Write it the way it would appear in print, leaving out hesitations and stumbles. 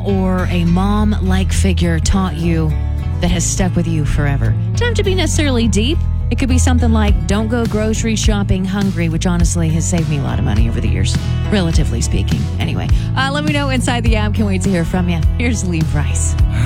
or a mom-like figure taught you that has stuck with you forever? It doesn't have to be necessarily deep. It could be something like, don't go grocery shopping hungry, which honestly has saved me a lot of money over the years, relatively speaking. Anyway, let me know inside the app. Can't wait to hear from you. Here's Lee Price.